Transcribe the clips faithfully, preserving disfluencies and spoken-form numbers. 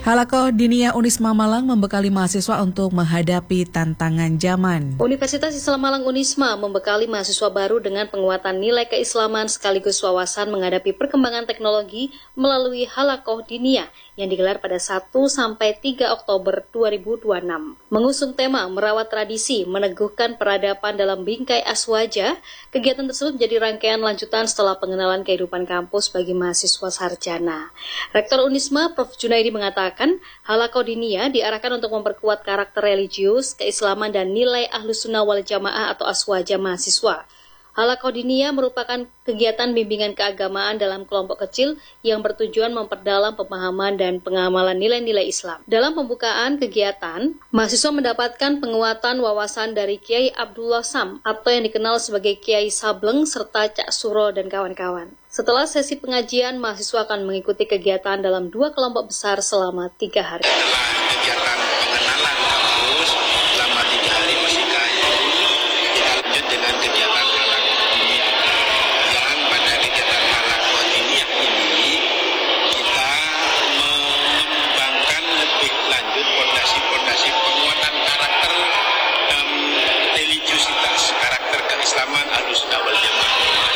Halaqoh Diniyah Unisma Malang membekali mahasiswa untuk menghadapi tantangan zaman. Universitas Islam Malang Unisma membekali mahasiswa baru dengan penguatan nilai keislaman sekaligus wawasan menghadapi perkembangan teknologi melalui Halaqoh Diniyah yang digelar pada satu sampai tiga Oktober dua ribu dua puluh enam. Mengusung tema merawat tradisi, meneguhkan peradaban dalam bingkai aswaja, kegiatan tersebut menjadi rangkaian lanjutan setelah pengenalan kehidupan kampus bagi mahasiswa sarjana. Rektor Unisma, Profesor Junaidi mengatakan, Halaqoh Diniyah diarahkan untuk memperkuat karakter religius, keislaman, dan nilai Ahlus Sunnah wal Jamaah atau aswaja mahasiswa. Halaqoh Diniyah merupakan kegiatan bimbingan keagamaan dalam kelompok kecil yang bertujuan memperdalam pemahaman dan pengamalan nilai-nilai Islam. Dalam pembukaan kegiatan, mahasiswa mendapatkan penguatan wawasan dari Kiai Abdullah Sam atau yang dikenal sebagai Kiai Sableng serta Cak Suro dan kawan-kawan. Setelah sesi pengajian, mahasiswa akan mengikuti kegiatan dalam dua kelompok besar selama tiga hari. Setelah kegiatan pengenalan kampus selama tiga hari masih kaya, kita lanjut dengan kegiatan Halaqoh Diniyah. Dan pada kegiatan Halaqoh Diniyah ini, kita mengembangkan lebih lanjut fondasi-fondasi penguatan karakter dan religiusitas, karakter keislaman Ahlus Sunnah wal Jamaah.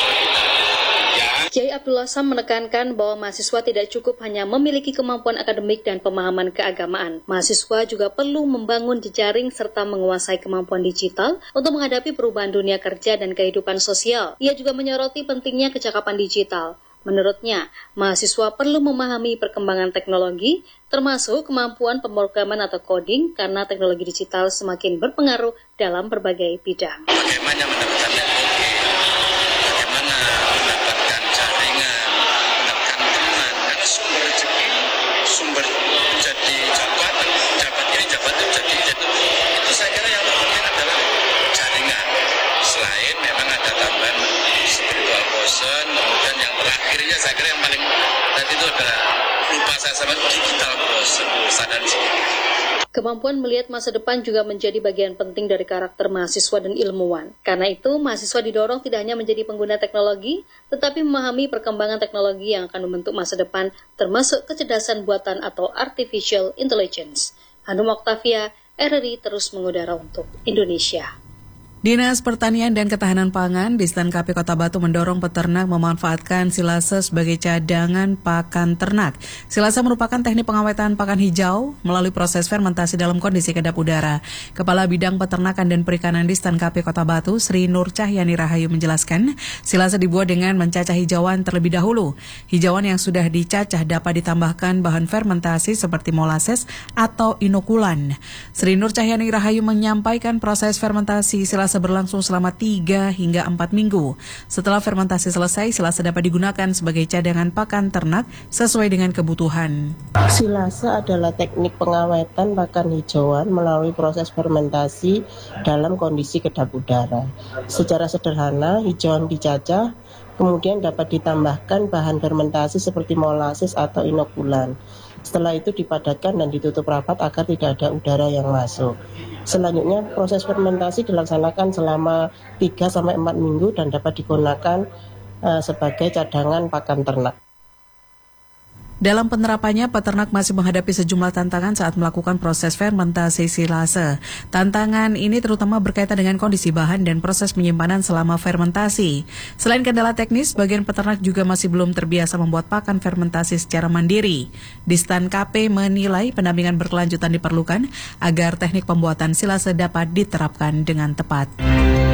Kiai Abdullah Sam menekankan bahwa mahasiswa tidak cukup hanya memiliki kemampuan akademik dan pemahaman keagamaan. Mahasiswa juga perlu membangun jejaring serta menguasai kemampuan digital untuk menghadapi perubahan dunia kerja dan kehidupan sosial. Ia juga menyoroti pentingnya kecakapan digital. Menurutnya, mahasiswa perlu memahami perkembangan teknologi, termasuk kemampuan pemrograman atau coding, karena teknologi digital semakin berpengaruh dalam berbagai bidang. Bagaimana mendapatkan networking? Bagaimana mendapatkan jaringan, mendapatkan teman, karena sumber rezeki, sumber jadi jabatan, jabat ini jabatan jadi jadi itu saya kira yang terpenting adalah jaringan. Selain memang ada tambahan spiritual quotient, kemudian yang terakhirnya saya kira yang paling tadi itu adalah lupa saya sama digital quotient, sadar di sini. Kemampuan melihat masa depan juga menjadi bagian penting dari karakter mahasiswa dan ilmuwan. Karena itu, mahasiswa didorong tidak hanya menjadi pengguna teknologi, tetapi memahami perkembangan teknologi yang akan membentuk masa depan, termasuk kecerdasan buatan atau artificial intelligence. Hanum Oktavia, R R I terus mengudara untuk Indonesia. Dinas Pertanian dan Ketahanan Pangan di Distan K P Kota Batu mendorong peternak memanfaatkan silase sebagai cadangan pakan ternak. Silase merupakan teknik pengawetan pakan hijau melalui proses fermentasi dalam kondisi kedap udara. Kepala Bidang Peternakan dan Perikanan Distan K P Kota Batu, Sri Nur Cahyani Rahayu menjelaskan, silase dibuat dengan mencacah hijauan terlebih dahulu. Hijauan yang sudah dicacah dapat ditambahkan bahan fermentasi seperti molases atau inokulan. Sri Nur Cahyani Rahayu menyampaikan proses fermentasi silase berlangsung selama tiga hingga empat minggu. Setelah fermentasi selesai, silase dapat digunakan sebagai cadangan pakan ternak sesuai dengan kebutuhan. Silase adalah teknik pengawetan pakan hijauan melalui proses fermentasi dalam kondisi kedap udara. Secara sederhana, hijauan dicacah, kemudian dapat ditambahkan bahan fermentasi seperti molases atau inokulan. Setelah itu dipadatkan dan ditutup rapat agar tidak ada udara yang masuk. Selanjutnya proses fermentasi dilaksanakan selama tiga sampai empat minggu dan dapat digunakan uh, sebagai cadangan pakan ternak. Dalam penerapannya, peternak masih menghadapi sejumlah tantangan saat melakukan proses fermentasi silase. Tantangan ini terutama berkaitan dengan kondisi bahan dan proses penyimpanan selama fermentasi. Selain kendala teknis, bagian peternak juga masih belum terbiasa membuat pakan fermentasi secara mandiri. Distan K P menilai pendampingan berkelanjutan diperlukan agar teknik pembuatan silase dapat diterapkan dengan tepat.